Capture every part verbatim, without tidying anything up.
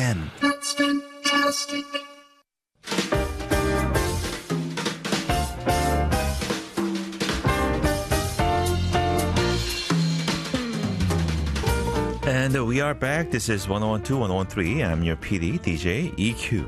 M. That's fantastic. And we are back. This is one oh one two, one oh one three. I'm your P D, D J E Q.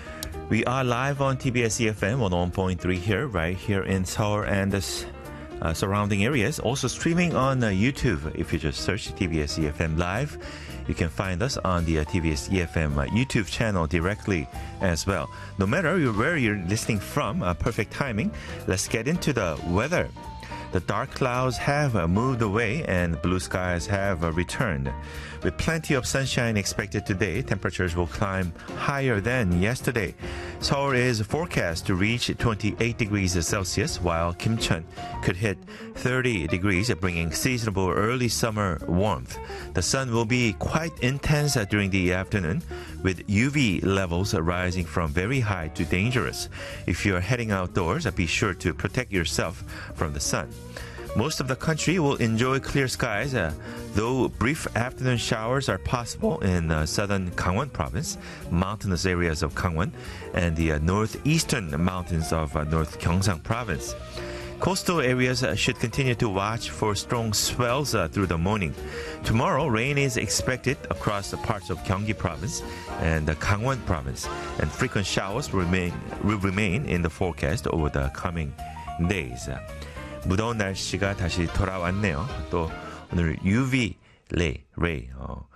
We are live on T B S E F M one oh one point three here, right here in Seoul and the uh, surrounding areas. Also streaming on uh, YouTube. If you just search T B S E F M Live, you can find us on the uh, T B S E F M uh, YouTube channel directly as well. No matter where you're listening from, uh, perfect timing. Let's get into the weather. The dark clouds have uh, moved away and blue skies have uh, returned. With plenty of sunshine expected today, temperatures will climb higher than yesterday. Seoul is forecast to reach twenty-eight degrees Celsius, while Kimcheon could hit thirty degrees, bringing seasonable early summer warmth. The sun will be quite intense uh, during the afternoon, with U V levels rising from very high to dangerous. If you're heading outdoors, uh, be sure to protect yourself from the sun. Most of the country will enjoy clear skies, uh, though brief afternoon showers are possible in uh, southern Gangwon province, mountainous areas of Gangwon, and the uh, northeastern mountains of uh, North Gyeongsang province. Coastal areas uh, should continue to watch for strong swells uh, through the morning. Tomorrow, rain is expected across the parts of Gyeonggi province and the Gangwon province, and frequent showers will remain, will remain in the forecast over the coming days. 무더운 날씨가 다시 돌아왔네요. 또 오늘 유브이 레이, 레이 어,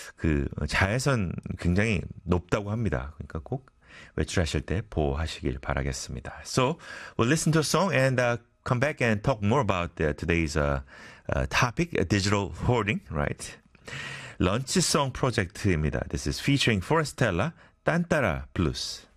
그 자외선 굉장히 높다고 합니다. 그러니까 꼭 외출하실 때 보호하시길 바라겠습니다. So we'll listen to a song and uh, come back and talk more about uh, today's uh, uh, topic, uh, digital hoarding, right? 런치송 프로젝트입니다. This is featuring Forestella, 딴따라 블루스.